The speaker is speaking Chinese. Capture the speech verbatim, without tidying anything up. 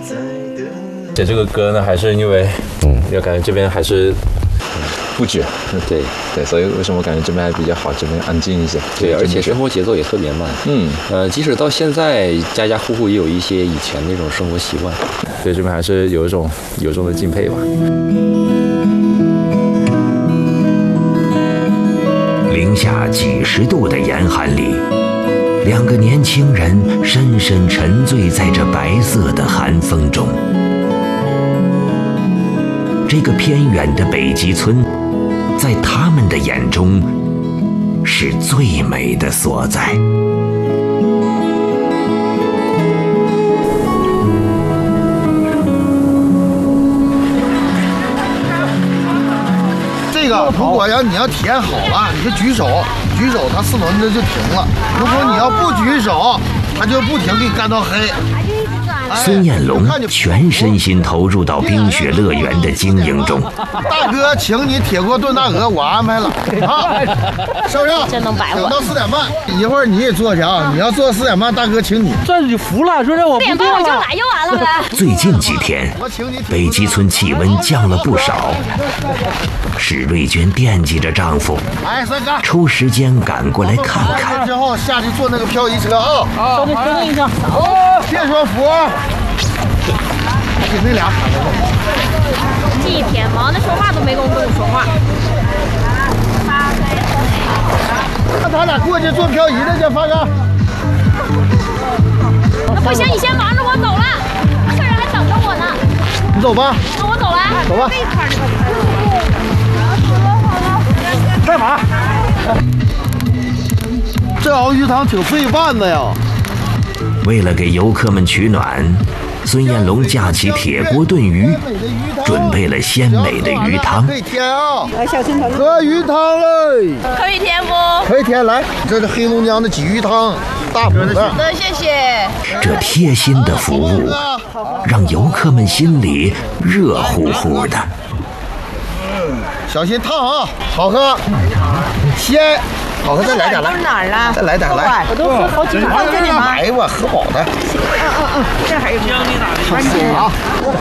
写这个歌呢，还是因为，嗯，要感觉这边还是。 布局，对对，所以为什么我感觉这边还比较好，这边安静一些。 对，而且生活节奏也特别慢。 嗯， 呃，即使到现在，家家户户也有一些以前那种生活习惯， 所以这边还是有一种有一种的敬佩吧。 零下几十度的严寒里，两个年轻人深深沉醉在这白色的寒风中。这个偏远的北极村，在他们的眼中是最美的所在。 这个如果要你要体验好了，你就举手，举手它四轮子就停了。如果你要不举手，它就不停给你干到黑。 孙艳龙全身心投入到冰雪乐园的经营中。 大哥，请你铁锅炖大鹅，我安排了啊，是不是？ 真能摆我。 等到四点半，一会儿你也坐去啊。你要坐四点半，大哥请你。 这就服了，说这我不做了。四点半我就来就完了呗。 最近几天，北极村气温降了不少。史瑞娟惦记着丈夫， 哎，三哥， 抽时间赶过来看看。 之后下去坐那个漂移车啊。 稍微确认一下。 别说服。给那俩喊着呢。 一天忙的说话都没工夫跟我说话。 那他俩过去做漂移的去，发哥。 那不行，你先忙着，我走了，客人还等着我呢。 你走吧。 那我走了。 走吧。干嘛？这熬鱼汤挺费饭的呀。 为了给游客们取暖，孙艳龙架起铁锅炖鱼，准备了鲜美的鱼汤。 可以添啊！来，小心喝鱼汤嘞！ 可以添不？ 可以添，来，这是黑龙江的鲫鱼汤，大补的。 好的，谢谢。 这贴心的服务，让游客们心里热乎乎的。 小心烫啊！好喝，鲜。好，再来点来， 哪儿了？ 再来点来， 我都喝好几碗，这里吗？ 来吧，喝饱的。 嗯嗯嗯，这还有姜，你哪里？ 好啊。